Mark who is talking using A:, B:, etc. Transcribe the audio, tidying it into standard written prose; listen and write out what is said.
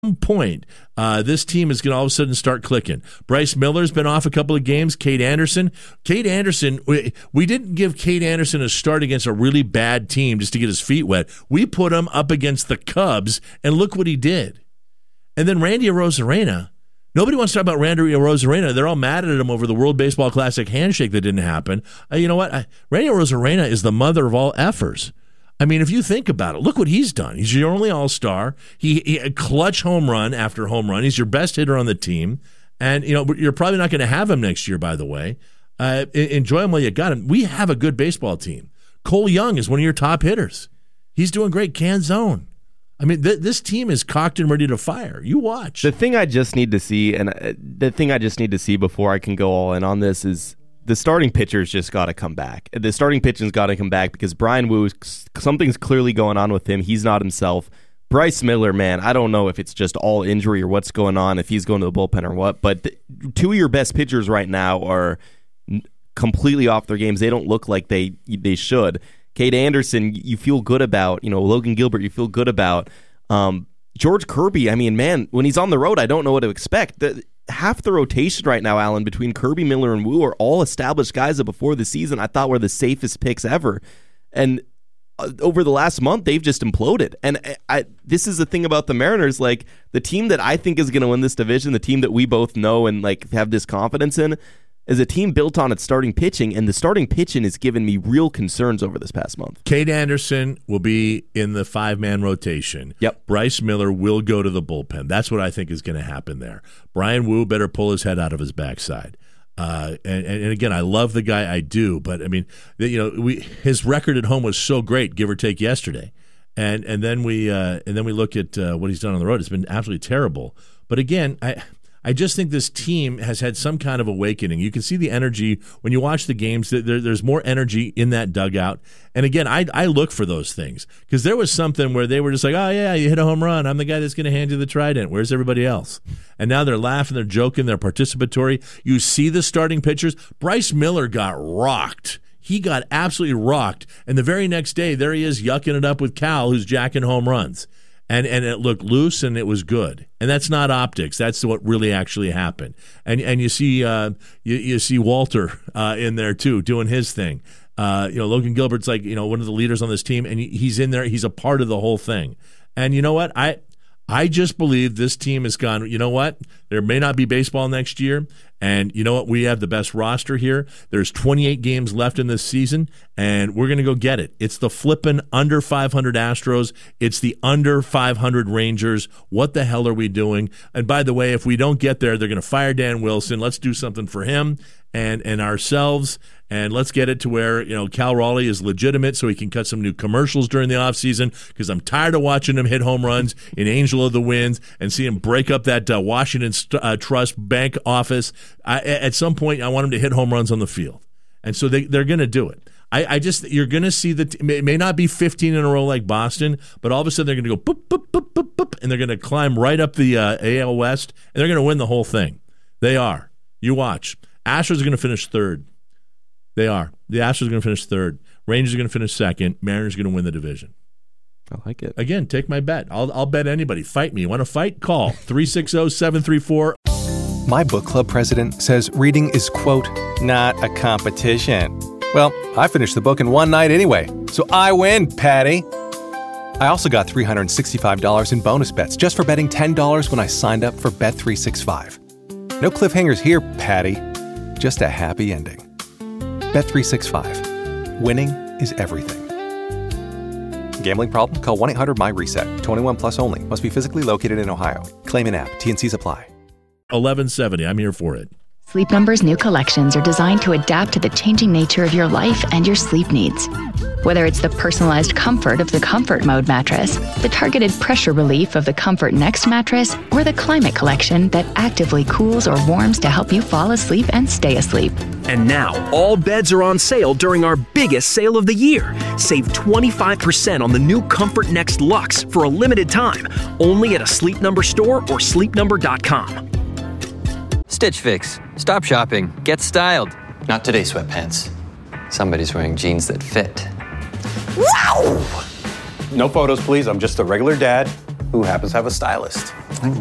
A: point, this team is going to all of a sudden start clicking. Bryce Miller's been off a couple of games. Cade Anderson, we didn't give Cade Anderson a start against a really bad team just to get his feet wet. We put him up against the Cubs, and look what he did. And then Randy Arozarena. Nobody wants to talk about Randy Arozarena. They're all mad at him over the World Baseball Classic handshake that didn't happen. You know what? Randy Arozarena is the mother of all effers. I mean, if you think about it, look what he's done. He's your only all-star. He a clutch home run after home run. He's your best hitter on the team. And, you're probably not going to have him next year, by the way. Enjoy him while you got him. We have a good baseball team. Cole Young is one of your top hitters. He's doing great. Canzone. I mean, this team is cocked and ready to fire. You watch.
B: The thing I just need to see, before I can go all in on this is the starting pitcher's just got to come back. The starting pitching's got to come back because Bryan Woo, something's clearly going on with him. He's not himself. Bryce Miller, man, I don't know if it's just all injury or what's going on, if he's going to the bullpen or what, but two of your best pitchers right now are completely off their games. They don't look like they should. Cade Anderson, you feel good about. Logan Gilbert, you feel good about. George Kirby, I mean, man, when he's on the road, I don't know what to expect. Half the rotation right now, Alan, between Kirby, Miller, and Woo are all established guys that before the season I thought were the safest picks ever. And over the last month, they've just imploded. And this is the thing about the Mariners, like the team that I think is going to win this division, the team that we both know and like have this confidence in, is a team built on its starting pitching, and the starting pitching has given me real concerns over this past month.
A: Cade Anderson will be in the 5-man rotation.
B: Yep.
A: Bryce Miller will go to the bullpen. That's what I think is going to happen there. Bryan Woo better pull his head out of his backside. And again, I love the guy, I do, but I mean, his record at home was so great, give or take yesterday, and then we look at what he's done on the road. It's been absolutely terrible. But again, I just think this team has had some kind of awakening. You can see the energy when you watch the games. There's more energy in that dugout. And again, I look for those things because there was something where they were just like, oh, yeah, you hit a home run. I'm the guy that's going to hand you the trident. Where's everybody else? And now they're laughing, they're joking, they're participatory. You see the starting pitchers. Bryce Miller got rocked. He got absolutely rocked. And the very next day, there he is yucking it up with Cal, who's jacking home runs. And it looked loose and it was good. And that's not optics. That's what really actually happened. And you see you see Walter in there too doing his thing. Logan Gilbert's like one of the leaders on this team, and he's in there. He's a part of the whole thing. And you know what? I just believe this team has gone, you know what? There may not be baseball next year. And you know what? We have the best roster here. There's 28 games left in this season, and we're going to go get it. It's the flippin' under 500 Astros. It's the under 500 Rangers. What the hell are we doing? And by the way, if we don't get there, they're going to fire Dan Wilson. Let's do something for him and ourselves. And let's get it to where, Cal Raleigh is legitimate so he can cut some new commercials during the offseason because I'm tired of watching him hit home runs in Angel of the Winds and see him break up that Washington Trust Bank office. At some point, I want him to hit home runs on the field. And so they're going to do it. You're going to see that it may not be 15 in a row like Boston, but all of a sudden they're going to go boop, boop, boop, boop, boop, and they're going to climb right up the AL West, and they're going to win the whole thing. They are. You watch. Astros are going to finish third. They are. The Astros are going to finish third. Rangers are going to finish second. Mariners are going to win the division.
B: I like it.
A: Again, take my bet. I'll bet anybody. Fight me. You want to fight? Call 360-734.
C: My book club president says reading is, quote, not a competition. Well, I finished the book in one night anyway, so I win, Patty. I also got $365 in bonus bets just for betting $10 when I signed up for Bet365. No cliffhangers here, Patty. Just a happy ending. Bet365. Winning is everything. Gambling problem? Call 1-800-MY-RESET. 21 plus only. Must be physically located in Ohio. Claim in app. T&Cs apply.
A: 1170. I'm here for it.
D: Sleep Number's new collections are designed to adapt to the changing nature of your life and your sleep needs. Whether it's the personalized comfort of the Comfort Mode mattress, the targeted pressure relief of the Comfort Next mattress, or the Climate Collection that actively cools or warms to help you fall asleep and stay asleep.
E: And now, all beds are on sale during our biggest sale of the year. Save 25% on the new Comfort Next Luxe for a limited time, only at a Sleep Number store or sleepnumber.com.
F: Stitch Fix. Stop shopping. Get styled.
G: Not today, sweatpants. Somebody's wearing jeans that fit.
H: Wow! No photos, please. I'm just a regular dad who happens to have a stylist.
G: I think